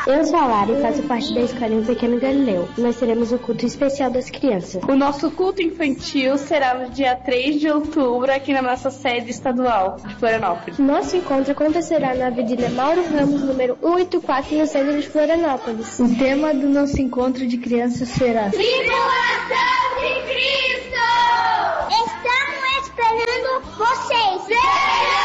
Eu sou a Lara e faço parte da Escolinha Pequeno Galileu. Nós teremos o culto especial das crianças. O nosso culto infantil será no dia 3 de outubro aqui na nossa sede estadual de Florianópolis. Nosso encontro acontecerá na Avenida Mauro Ramos, número 184, no centro de Florianópolis. O tema do nosso encontro de crianças será...